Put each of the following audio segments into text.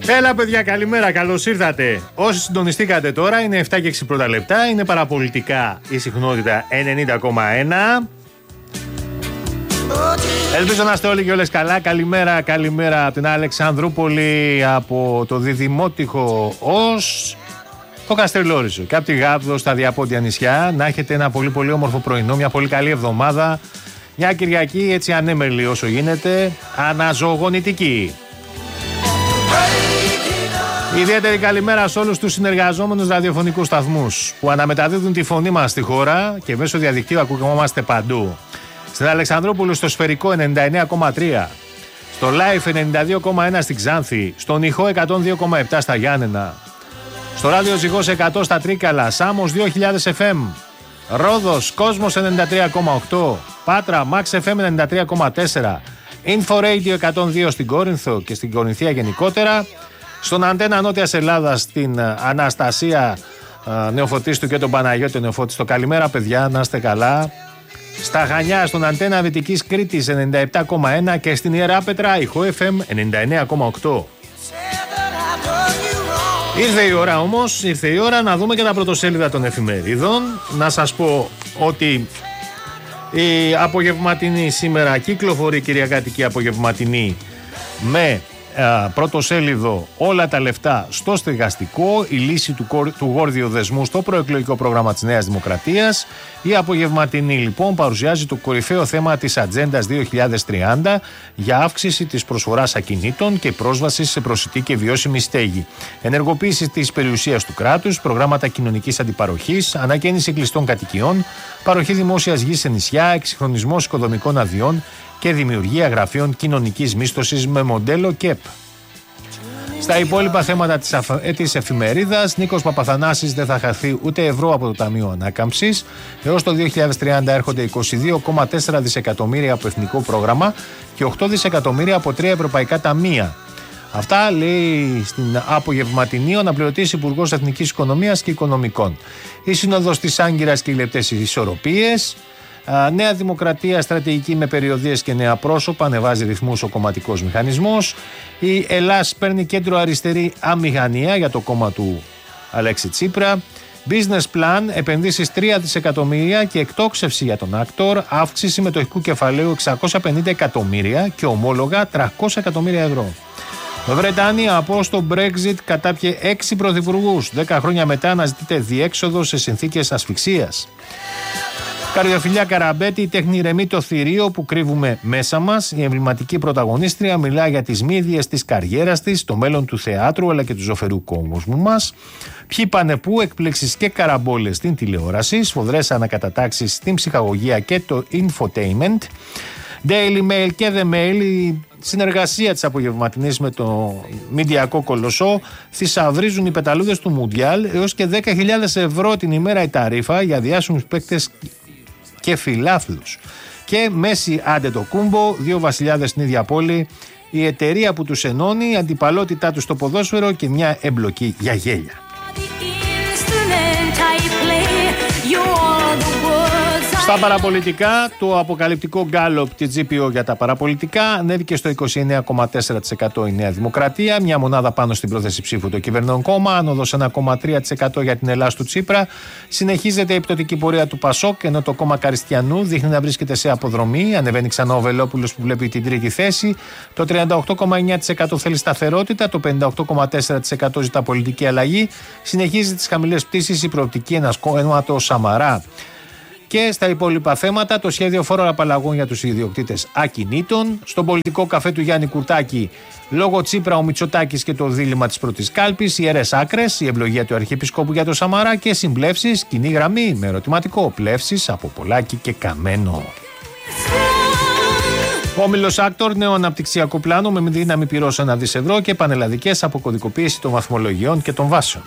Έλα παιδιά, καλημέρα, καλώς ήρθατε. Όσοι συντονιστήκατε τώρα, είναι 7 και 6 πρώτα λεπτά. Είναι παραπολιτικά η συχνότητα 90,1. Ελπίζω να είστε όλοι και όλες καλά. Καλημέρα, καλημέρα από την Αλεξανδρούπολη, από το Διδημότυχο ως το Καστελόριζο και από τη Γάβδο στα διαπόντια νησιά. Να έχετε ένα πολύ πολύ όμορφο πρωινό, μια πολύ καλή εβδομάδα. Μια Κυριακή έτσι ανέμελη όσο γίνεται, αναζωογονητική. Ιδιαίτερη καλημέρα σε όλους τους συνεργαζόμενους ραδιοφωνικούς σταθμούς που αναμεταδίδουν τη φωνή μας στη χώρα και μέσω διαδικτύου ακουγόμαστε παντού. Στην Αλεξανδρούπολη στο Σφαιρικό 99,3, στο Live 92,1 στην Ξάνθη, στον Ιχό 102,7 στα Γιάννενα, στο Ράδιο Ζυγός 100 στα Τρίκαλα, Σάμος 2000 FM, Ρόδος Κόσμος 93,8, Πάτρα Max FM 93,4, Info Radio 102 στην Κόρινθο και στην Κορινθία γενικότερα, στον Αντένα Νότιας Ελλάδας στην Αναστασία Νεοφωτίστου και τον Παναγιώτη Νεοφώτιστο. Καλημέρα παιδιά, να είστε καλά. Στα Χανιά στον Αντένα Δυτικής Κρήτης 97,1 και στην Ιεράπετρα Ιχό FM 99,8. Ήρθε η ώρα όμως, ήρθε η ώρα να δούμε και τα πρωτοσέλιδα των εφημερίδων. Να σας πω ότι η απογευματινή σήμερα κυκλοφορεί, κυριακάτικη απογευματινή, με πρωτοσέλιδο όλα τα λεφτά στο στεγαστικό, η λύση του γόρδιου δεσμού στο προεκλογικό πρόγραμμα της Νέας Δημοκρατίας. Η απογευματινή λοιπόν παρουσιάζει το κορυφαίο θέμα της Ατζέντας 2030 για αύξηση της προσφοράς ακινήτων και πρόσβαση σε προσιτή και βιώσιμη στέγη, ενεργοποίηση της περιουσίας του κράτους, προγράμματα κοινωνικής αντιπαροχής, ανακαίνιση κλειστών κατοικιών, παροχή δημόσιας γης σε νησιά, εξυγχρονισμός οικοδομικών αδειών και δημιουργία γραφείων κοινωνικής μίσθωσης με μοντέλο ΚΕΠ. Στα υπόλοιπα θέματα της εφημερίδας, Νίκος Παπαθανάσης δεν θα χαθεί ούτε ευρώ από το Ταμείο Ανάκαμψης. Έως το 2030 έρχονται 22,4 δισεκατομμύρια από εθνικό πρόγραμμα και 8 δισεκατομμύρια από 3 ευρωπαϊκά ταμεία. Αυτά λέει στην απογευματινή ο αναπληρωτής Υπουργός Εθνικής Οικονομίας και Οικονομικών. Η Σύνοδος της Άγκυρας και οι λεπτές ισορροπίες. Νέα Δημοκρατία, στρατηγική με περιοδίες και νέα πρόσωπα, ανεβάζει ρυθμούς ο κομματικός μηχανισμός. Η Ελλάς παίρνει κέντρο αριστερή αμηχανία για το κόμμα του Αλέξη Τσίπρα. Business plan, επενδύσεις 3 δισεκατομμύρια και εκτόξευση για τον Άκτορ, αύξηση μετοχικού κεφαλαίου 650 εκατομμύρια και ομόλογα 300 εκατομμύρια ευρώ. Βρετανία από στο Brexit κατάπιε 6 πρωθυπουργούς. 10 χρόνια μετά αναζητείται διέξοδο σε συνθήκες ασφυξίας. Καρδιοφιλιά Καραμπέτη, η τέχνη ηρεμεί το θηρίο που κρύβουμε μέσα μας. Η εμβληματική πρωταγωνίστρια μιλά για τις μύδιες της καριέρας της, το μέλλον του θεάτρου αλλά και του ζωφερού κόσμου μας. Ποιοι πάνε πού, εκπλήξεις και καραμπόλες στην τηλεόραση, σφοδρές ανακατατάξεις στην ψυχαγωγία και το infotainment. Daily Mail και The Mail, η συνεργασία της απογευματινής με το μηντιακό κολοσσό, θησαυρίζουν οι πεταλούδες του Μουντιάλ, έως και 10.000 ευρώ την ημέρα η ταρίφα για διάσημους παίκτες και φιλάθλους. Και Μέση Αντετοκούμπο, δύο βασιλιάδες στην ίδια πόλη, η εταιρεία που τους ενώνει, η αντιπαλότητά τους στο ποδόσφαιρο και μια εμπλοκή για γέλια. Στα παραπολιτικά, το αποκαλυπτικό γκάλοπ της GPO για τα παραπολιτικά ανέβηκε στο 29,4% η Νέα Δημοκρατία, μια μονάδα πάνω στην πρόθεση ψήφου το κυβερνών κόμμα, άνοδος 1,3% για την Ελλάς του Τσίπρα. Συνεχίζεται η πτωτική πορεία του Πασόκ, ενώ το κόμμα Καριστιανού δείχνει να βρίσκεται σε αποδρομή. Ανεβαίνει ξανά ο Βελόπουλος που βλέπει την τρίτη θέση. Το 38,9% θέλει σταθερότητα, το 58,4% ζητά πολιτική αλλαγή. Συνεχίζει τις χαμηλές πτήσεις η προοπτική ενός κόμματος Σαμαρά. Και στα υπόλοιπα θέματα, το σχέδιο φόρων απαλλαγών για τους ιδιοκτήτες ακινήτων. Στον πολιτικό καφέ του Γιάννη Κουρτάκη, λόγω Τσίπρα ο Μητσοτάκης και το δίλημμα της πρώτης κάλπης, ιερές άκρες, η ευλογία του Αρχιεπισκόπου για το Σαμαρά και συμπλεύσεις, κοινή γραμμή με ερωτηματικό, πλεύσεις από Πολάκη και Καμένο. Όμιλος Άκτορ, νέο αναπτυξιακό πλάνο με δύναμη πυρός 1 δις ευρώ και πανελλαδικές αποκωδικοποίηση των βαθμολογιών και των βάσεων.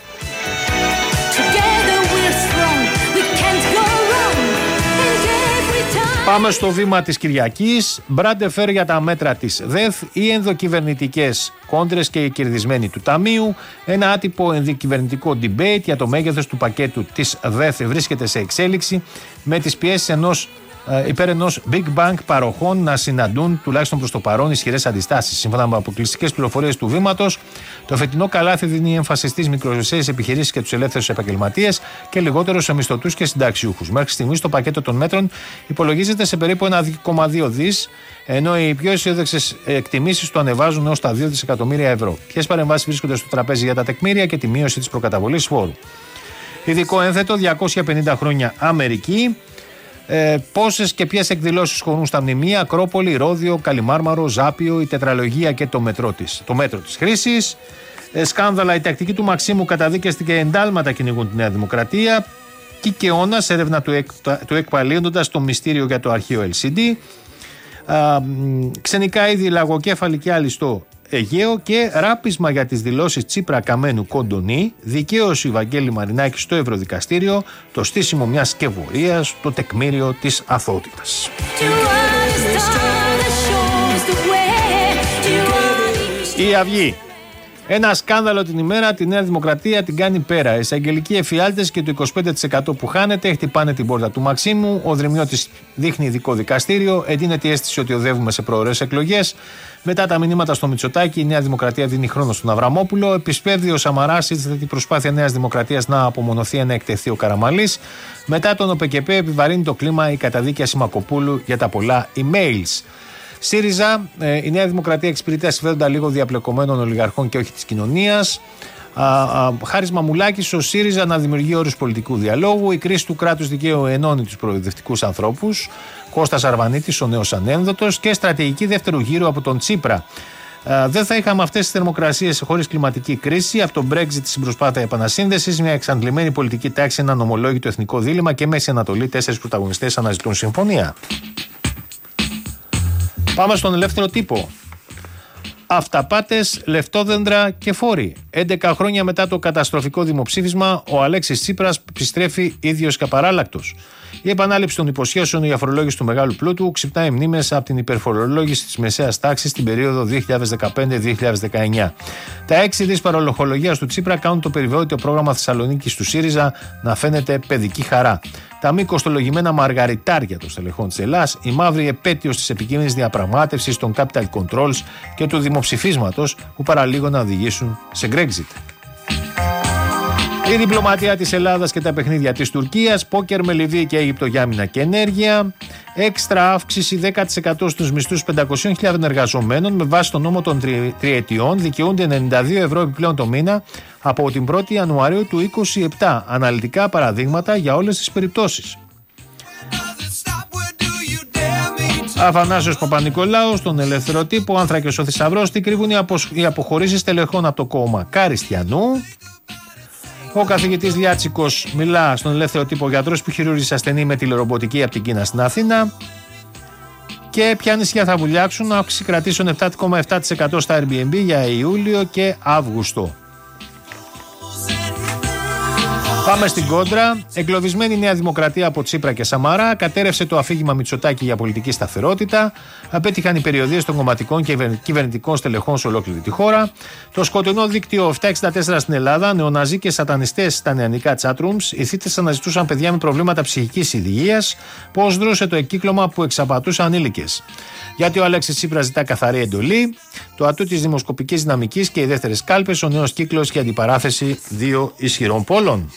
Πάμε στο βήμα της Κυριακής. Μπραντεφέρ για τα μέτρα της ΔΕΘ, οι ενδοκυβερνητικές κόντρες και οι κερδισμένοι του Ταμείου. Ένα άτυπο ενδοκυβερνητικό debate για το μέγεθος του πακέτου της ΔΕΘ βρίσκεται σε εξέλιξη με τις πιέσεις ενός υπέρ ενός Big Bang παροχών να συναντούν τουλάχιστον προς το παρόν ισχυρές αντιστάσεις. Σύμφωνα με αποκλειστικές πληροφορίες του βήματος, το φετινό καλάθι δίνει έμφαση στις μικρομεσαίες επιχειρήσεις και τους ελεύθερους επαγγελματίες και λιγότερο σε μισθωτούς και συνταξιούχους. Μέχρι στιγμής το πακέτο των μέτρων υπολογίζεται σε περίπου 1,2 δις, ενώ οι πιο αισιόδοξες εκτιμήσεις το ανεβάζουν έως τα 2 δισεκατομμύρια ευρώ. Ποιες παρεμβάσεις βρίσκονται στο τραπέζι για τα τεκμήρια και τη μείωση της προκαταβολής φόρου? Ειδικό ένθετο 250 χρόνια Αμερική. Πόσες και ποιες εκδηλώσεις χωρούν στα μνημεία? Ακρόπολη, Ρόδιο, Καλιμάρμαρο, Ζάπιο, η τετραλογία και το μέτρο της χρήσης. Σκάνδαλα, η τακτική του Μαξίμου, καταδίκες και εντάλματα κυνηγούν τη Νέα Δημοκρατία. Κικαιώνας, έρευνα του εκπαλίοντοντας το μυστήριο για το αρχείο LCD. Ξενικά είδη, λαγοκέφαλη και άλλοι στο Αιγαίο. Και ράπισμα για τις δηλώσεις Τσίπρα, Καμένου, Κοντονή. Δικαίωση Βαγγέλη Μαρινάκη στο Ευρωδικαστήριο. Το στήσιμο μιας σκευωρίας, το τεκμήριο της αθωότητας. Η Αυγή. Ένα σκάνδαλο την ημέρα, τη Νέα Δημοκρατία την κάνει πέρα. Οι εισαγγελικοί εφιάλτες και το 25% που χάνεται χτυπάνε την πόρτα του Μαξίμου. Ο Δρυμιώτης δείχνει ειδικό δικαστήριο. Εντείνεται η αίσθηση ότι οδεύουμε σε προωρές εκλογές. Μετά τα μηνύματα στο Μητσοτάκη, η Νέα Δημοκρατία δίνει χρόνο στον Αβραμόπουλο. Επισπεύδει ο Σαμαράς την προσπάθεια Νέας Δημοκρατίας να απομονωθεί, να εκτεθεί ο Καραμανλής. Μετά τον ΟΠΚΠ επιβαρύνει το κλίμα η καταδίκη Ασημακοπούλου για τα πολλά emails. ΣΥΡΙΖΑ, η Νέα Δημοκρατία εξυπηρετεί τα συμφέροντα λίγο διαπλεκωμένων ολιγαρχών και όχι της κοινωνίας. Χάρης Μαμουλάκης, ο ΣΥΡΙΖΑ να δημιουργεί όρους πολιτικού διαλόγου. Η κρίση του κράτους δικαίου ενώνει τους προοδευτικούς ανθρώπους. Κώστας Αρβανίτης, ο νέος ανένδοτος. Και στρατηγική δεύτερου γύρου από τον Τσίπρα. Δεν θα είχαμε αυτές τις θερμοκρασίες χωρίς κλιματική κρίση. Από το Brexit στην προσπάθεια επανασύνδεσης, μια εξαντλημένη πολιτική τάξη, ένα νομολόγητο εθνικό δίλημμα και Μέση Ανατολή. 4 πρωταγωνιστές αναζητούν συμφωνία. Πάμε στον ελεύθερο τύπο. Αυταπάτες, λεφτόδεντρα και φόροι. 11 χρόνια μετά το καταστροφικό δημοψήφισμα, ο Αλέξης Τσίπρας επιστρέφει ίδιος και απαράλλακτος. Η επανάληψη των υποσχέσεων για φορολόγηση του μεγάλου πλούτου ξυπνάει μνήμες από την υπερφορολόγηση της μεσαίας τάξης στην περίοδο 2015-2019. Τα 6 δις παρολοχολογίας του Τσίπρα κάνουν το περιβόητο πρόγραμμα Θεσσαλονίκης του ΣΥΡΙΖΑ να φαίνεται παιδική χαρά. Τα μη κοστολογημένα μαργαριτάρια των στελεχών της Ελλάδας, η μαύρη επέτειος της επικείμενης διαπραγμάτευσης των capital controls και του δημοψηφίσματος που παραλίγο να οδηγήσουν σε Brexit. Η διπλωματία της Ελλάδας και τα παιχνίδια της Τουρκίας, πόκερ με Λιβύη και Αίγυπτο για άμυνα και ενέργεια, έξτρα αύξηση 10% στους μισθούς 500.000 εργαζομένων με βάση τον νόμο των τριετιών, δικαιούνται 92 ευρώ επιπλέον το μήνα από την 1η Ιανουαρίου του 2027. Αναλυτικά παραδείγματα για όλες τις περιπτώσεις. Αφανάσιος Παπα-Νικολάου στον ελεύθερο τύπο, ο Άνθρακος ο Θησαυρός, τι κρύβουν οι αποχωρήσεις τελεχών από το κόμμα Καριστιανού. Ο καθηγητής Λιάτσικος μιλά στον ελεύθερο τύπο, γιατρός που χειρούργησε ασθενή με τηλερομποτική από την Κίνα στην Αθήνα. Και ποια νησιά θα βουλιάξουν, αύξηση κρατήσεων 7,7% στα Airbnb για Ιούλιο και Αύγουστο. Πάμε στην κόντρα. Εγκλωβισμένη η Νέα Δημοκρατία από Τσίπρα και Σαμαρά. Κατέρευσε το αφήγημα Μητσοτάκη για πολιτική σταθερότητα. Απέτυχαν οι περιοδίες των κομματικών και κυβερνητικών στελεχών σε ολόκληρη τη χώρα. Το σκοτεινό δίκτυο 764 στην Ελλάδα. Νεοναζί και σατανιστές στα νεανικά chatrooms. Οι θύτες αναζητούσαν παιδιά με προβλήματα ψυχικής υγείας. Πώς δρούσε το εκκύκλωμα που εξαπατούσε ανήλικες. Γιατί ο Αλέξης Τσίπρας ζητά καθαρή εντολή. Το ατού της δημοσκοπικής δυναμικής και οι δεύτερες κάλπες. Ο νέος κύκλος και αντιπαράθεση δύο ισχυρών πόλων.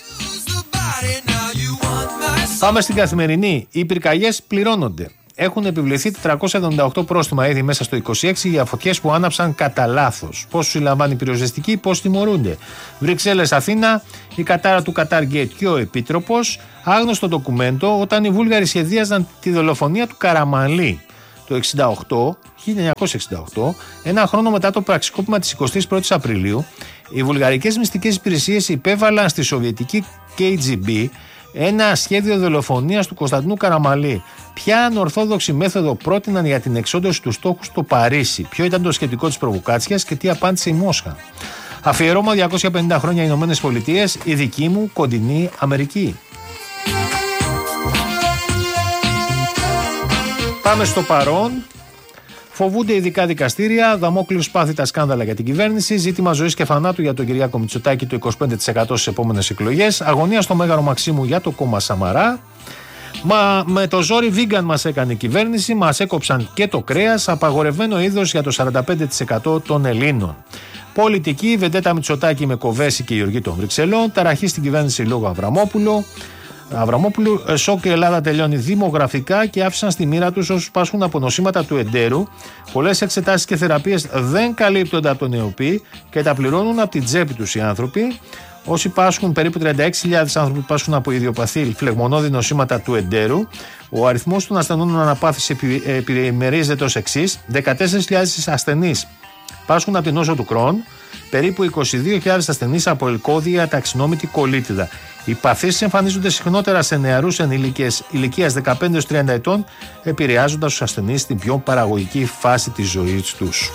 Πάμε στην Καθημερινή. Οι πυρκαγιές πληρώνονται. Έχουν επιβληθεί 478 πρόστιμα ήδη μέσα στο 26 για φωτιές που άναψαν κατά λάθος. Πώς συλλαμβάνει η πυροσβεστική, πώς τιμωρούνται. Βρυξέλλες, Αθήνα, η κατάρα του Qatar Gate και ο Επίτροπος. Άγνωστο ντοκουμέντο όταν οι Βούλγαροι σχεδίαζαν τη δολοφονία του Καραμανλή το 1968, ένα χρόνο μετά το πραξικόπημα της 21ης Απριλίου, οι βουλγαρικές μυστικές υπηρεσίες υπέβαλαν στη σοβιετική KGB ένα σχέδιο δολοφονίας του Κωνσταντινού Καραμανλή. Ποια ανορθόδοξη μέθοδο πρότειναν για την εξόντωση του στόχου στο Παρίσι, ποιο ήταν το σχετικό της προβοκάτσιας και τι απάντησε η Μόσχα. Αφιερώμα 250 χρόνια Ηνωμένες Πολιτείες, η δική μου κοντινή Αμερική. Πάμε στο παρόν. Φοβούνται ειδικά δικαστήρια, Δαμόκλειος σπάθη τα σκάνδαλα για την κυβέρνηση, ζήτημα ζωής και θανάτου για τον Κυριάκο Μητσοτάκη το 25% στις επόμενες εκλογές, αγωνία στο Μέγαρο Μαξίμου για το κόμμα Σαμαρά. Μα με το ζόρι vegan μας έκανε η κυβέρνηση, μας έκοψαν και το κρέας, απαγορευμένο είδος για το 45% των Ελλήνων. Πολιτική, βεντέτα Μητσοτάκη με Κοβέση και Γεωργή των Βρυξελών, ταραχή στην κυβέρνηση λόγω Αβραμόπουλου, σοκ η Ελλάδα τελειώνει δημογραφικά και άφησαν στη μοίρα τους όσους πάσχουν από νοσήματα του εντέρου. Πολλές εξετάσεις και θεραπείες δεν καλύπτονται από τον ΕΟΠΗ και τα πληρώνουν από την τσέπη τους οι άνθρωποι. Όσοι πάσχουν, περίπου 36.000 άνθρωποι πάσχουν από ιδιοπαθή φλεγμονώδη νοσήματα του εντέρου. Ο αριθμός των ασθενών αναπάθηση επιμερίζεται ως εξής: 14.000 ασθενείς πάσχουν από την νόσο του Κρόν, περίπου 22.000 ασθενείς από ελκώδια ταξινόμητη κολίτιδα. Οι παθήσεις εμφανίζονται συχνότερα σε νεαρούς ενήλικες ηλικίας 15-30 ετών, επηρεάζοντας τους ασθενείς στην πιο παραγωγική φάση της ζωής τους.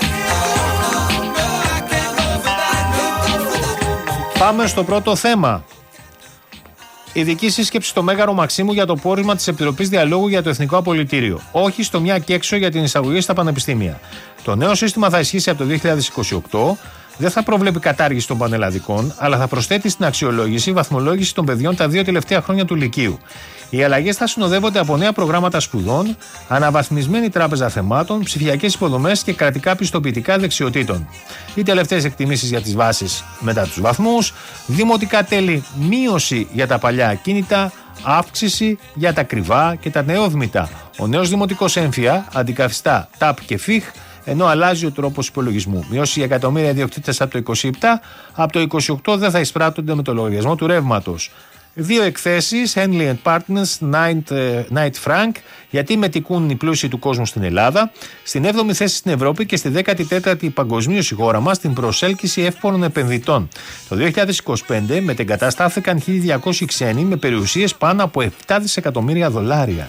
Πάμε στο πρώτο θέμα. Ειδική σύσκεψη στο Μέγαρο Μαξίμου για το πόρισμα της Επιτροπής Διαλόγου για το Εθνικό Απολυτήριο. Όχι στο μια και έξω για την εισαγωγή στα πανεπιστήμια. Το νέο σύστημα θα ισχύσει από το 2028. Δεν θα προβλέπει κατάργηση των πανελλαδικών, αλλά θα προσθέτει στην αξιολόγηση βαθμολόγηση των παιδιών τα 2 τελευταία χρόνια του Λυκείου. Οι αλλαγές θα συνοδεύονται από νέα προγράμματα σπουδών, αναβαθμισμένη τράπεζα θεμάτων, ψηφιακές υποδομές και κρατικά πιστοποιητικά δεξιοτήτων. Οι τελευταίες εκτιμήσεις για τις βάσεις μετά τους βαθμούς, δημοτικά τέλη, μείωση για τα παλιά ακίνητα, αύξηση για τα κρυβά και τα νεόδμητα. Ο νέος δημοτικός έμφυα αντικαθιστά ΤΑΠ και ΦΙΧ, ενώ αλλάζει ο τρόπος υπολογισμού. Μειώσει για εκατομμύρια ιδιοκτήτες από το 27, από το 28 δεν θα εισπράττονται με το λογαριασμό του ρεύματος. 2 εκθέσεις, Henley & Partners, Knight Frank, γιατί μετικούν οι πλούσιοι του κόσμου στην Ελλάδα, στην 7η θέση στην Ευρώπη και στη 14η παγκοσμίως η χώρα μας στην προσέλκυση εύπορων επενδυτών. Το 2025 μετεγκαταστάθηκαν 1.200 ξένοι με περιουσίες πάνω από 7 δισεκατομμύρια δολάρια.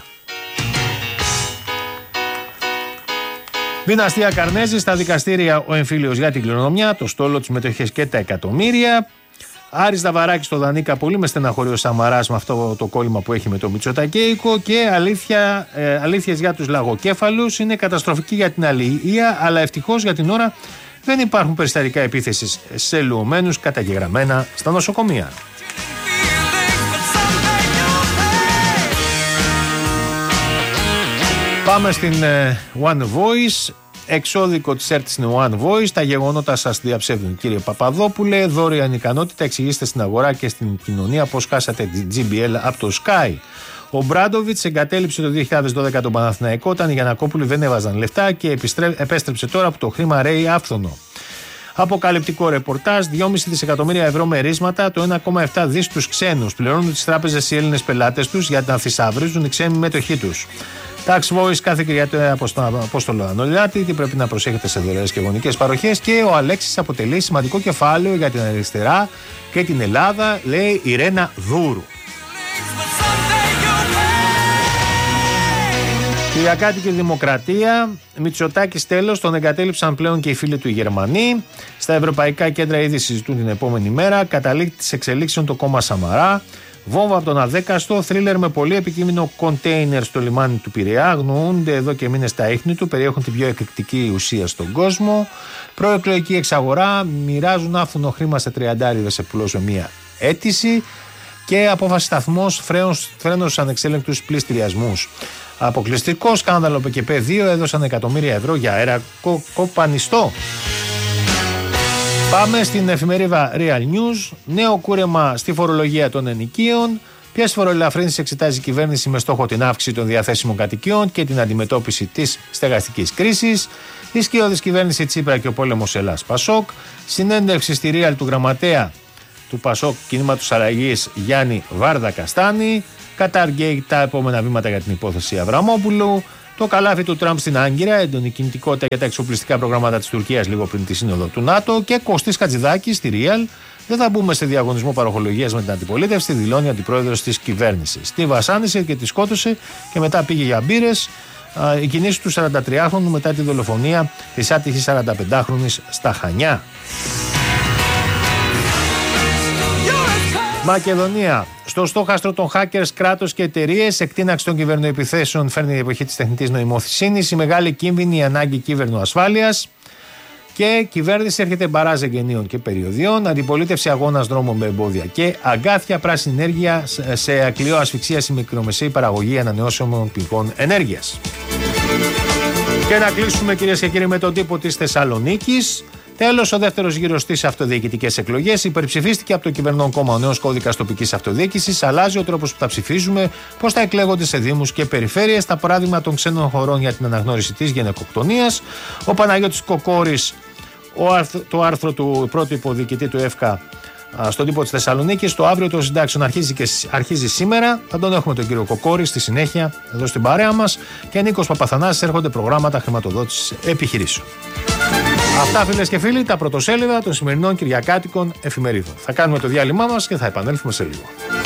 Δυναστεία Καρνέζη, στα δικαστήρια ο εμφύλιος για την κληρονομιά, το στόλο, τις μετοχές και τα εκατομμύρια. Άρης Δαβαράκης στο Δανίκα, πολύ με στεναχωρεί ο Σαμαράς με αυτό το κόλλημα που έχει με το Μητσοτακέικο. Και αλήθειες για τους λαγοκέφαλους, είναι καταστροφική για την αλληλεία, αλλά ευτυχώς για την ώρα δεν υπάρχουν περιστατικά επίθεσης σε λουωμένους καταγεγραμμένα στα νοσοκομεία. Πάμε στην One Voice. Εξώδικο της ΕΡΤ στην One Voice. Τα γεγονότα σας διαψεύδουν, κύριε Παπαδόπουλε. Δώρια ανικανότητα. Εξηγήστε στην αγορά και στην κοινωνία πώς χάσατε την GBL από το Sky. Ο Μπράντοβιτς εγκατέλειψε το 2012 τον Παναθηναϊκό όταν οι Γιαννακόπουλοι δεν έβαζαν λεφτά και επέστρεψε τώρα που το χρήμα ρέει άφθονο. Αποκαλυπτικό ρεπορτάζ: 2,5 δισεκατομμύρια ευρώ μερίσματα, το 1,7 δις στους ξένους. Πληρώνουν τις τράπεζες οι Έλληνες πελάτες τους για να θησαυρίζουν οι ξένοι μετοχοί τους. Tax Voice κάθε Κυριακή από τον Απόστολο Ανολιάτη, τι πρέπει να προσέχετε σε δωρεές και γονικές παροχές. Και ο Αλέξης αποτελεί σημαντικό κεφάλαιο για την αριστερά και την Ελλάδα, λέει η Ρένα Δούρου. Κυριακάτικη Δημοκρατία, Μητσοτάκης τέλος, τον εγκατέλειψαν πλέον και οι φίλοι του οι Γερμανοί. Στα ευρωπαϊκά κέντρα ήδη συζητούν την επόμενη μέρα. Καταλήγει της εξελίξεων το κόμμα Σαμαρά. Βόμβα από τον αδέκαστο, θρίλερ με πολύ επικίνδυνο κοντέινερ στο λιμάνι του Πειραιά. Αγνοούνται εδώ και μήνες τα ίχνη του, περιέχουν την πιο εκρηκτική ουσία στον κόσμο. Προεκλογική εξαγορά, μοιράζουν άφθονο χρήμα σε 30 σε πουλός με μία αίτηση. Και απόφαση σταθμός, φρένος στους ανεξέλεγκτους πληστηριασμούς. Αποκλειστικό σκάνδαλο ΠΚΠ2, έδωσαν εκατομμύρια ευρώ για αέρα κοπανιστό. Πάμε στην εφημερίδα Real News. Νέο κούρεμα στη φορολογία των ενοικίων. Ποιες φοροελαφρύνσεις εξετάζει η κυβέρνηση με στόχο την αύξηση των διαθέσιμων κατοικιών και την αντιμετώπιση της στεγαστικής κρίσης. Η σκιώδης κυβέρνηση Τσίπρα και ο πόλεμος Ελλάς Πασόκ. Συνέντευξη στη Real του γραμματέα του Πασόκ Κινήματος Αλλαγής Γιάννη Βάρδα Καστάνη. Κατάργει τα επόμενα βήματα για την υπόθεση Αβραμόπουλου. Το καλάθι του Τραμπ στην Άγκυρα, έντονη κινητικότητα για τα εξοπλιστικά προγράμματα της Τουρκίας λίγο πριν τη σύνοδο του ΝΑΤΟ. Και Κωστής Χατζηδάκης στη Real. Δεν θα μπούμε σε διαγωνισμό παροχολογίας με την αντιπολίτευση, δηλώνει αντιπρόεδρος της κυβέρνησης. Τη βασάνισε και τη σκότωσε και μετά πήγε για μπύρες. Η κινήση του 43χρονου μετά τη δολοφονία της άτυχης 45χρονης στα Χανιά. Μακεδονία. Στο στόχαστρο των hackers, κράτος και εταιρείες, εκτείναξη των κυβερνοεπιθέσεων φέρνει η εποχή της τεχνητής νοημοσύνης. Η μεγάλη κίνδυνη, η ανάγκη κύβερνοασφάλειας. Και κυβέρνηση έρχεται μπαράζ εγγενείων και περιοδιών, αντιπολίτευση αγώνας δρόμων με εμπόδια και αγκάθια, πράσινη ενέργεια σε ακλειό ασφυξία στη μικρομεσαία παραγωγή ανανεώσιμων πηγών ενέργειας. Και να κλείσουμε, κυρίες και κύριοι, με τον τύπο της Θεσσαλονίκης. Τέλος, ο δεύτερος γύρος στις αυτοδιοικητικές εκλογές υπερψηφίστηκε από το κυβερνών κόμμα ο νέος κώδικας τοπικής αυτοδιοίκησης. Αλλάζει ο τρόπος που θα ψηφίζουμε, πώς θα εκλέγονται σε δήμους και περιφέρειες. Τα παράδειγμα των ξένων χωρών για την αναγνώριση της γυναικοκτονίας. Ο Παναγιώτης Κοκόρης, το άρθρο του πρώτου υποδιοικητή του ΕΦΚΑ στον τύπο της Θεσσαλονίκης. Το αύριο των συντάξεων αρχίζει σήμερα. Θα τον έχουμε τον κύριο Κοκόρη στη συνέχεια εδώ στην παρέα μας. Και Νίκος Παπαθανάσης, έρχονται προγράμματα χρηματοδότησης επιχειρήσεων. Αυτά, φίλες και φίλοι, τα πρωτοσέλιδα των σημερινών κυριακάτικων εφημερίδων. Θα κάνουμε το διάλειμμά μας και θα επανέλθουμε σε λίγο.